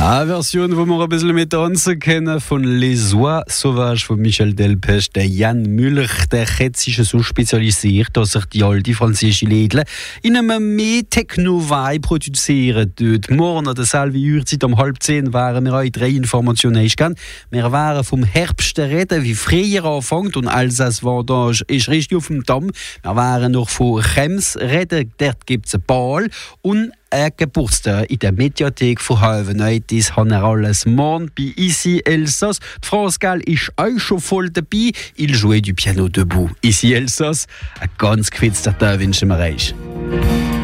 Eine Version, wo wir ein bisschen mit tanzen können, von Les Oies Sauvages von Michel Delpech. Der Jan Müller, der hat sich so spezialisiert, dass er die alte französische Läden in einem mehr Techno-Vibe produzieren tut. Morgen an der selben Uhrzeit um 9:30 waren wir euch 3 Informationen eingehen. Wir waren vom Herbst reden, wie früher anfängt, und Alsace Vendange ist richtig auf dem Damm. Wir waren noch von Krems reden, dort gibt es einen Ball und Geburtstag in der Mediathek von Halveneutis haben wir alles morgen bei Ici Elsass. Die France Gall ist auch schon voll dabei. Il jouait du piano debout. Ici Elsass, ein ganz gewitzter Tag wünschen wir euch.